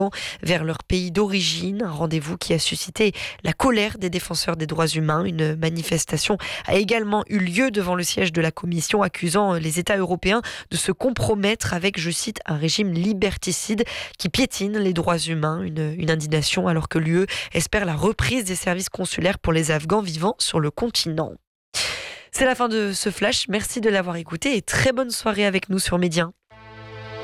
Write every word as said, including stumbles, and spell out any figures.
vers leur pays d'origine. Un rendez-vous qui a suscité la colère des défenseurs des droits humains. Une manifestation a également eu lieu devant le siège de la Commission, accusant les États européens de se compromettre avec, je cite, un régime liberticide qui piétine les droits humains. Une, une indignation alors que l'U E espère la reprise des services consulaires pour les Afghans vivant sur le continent. C'est la fin de ce flash. Merci de l'avoir écouté et très bonne soirée avec nous sur Média.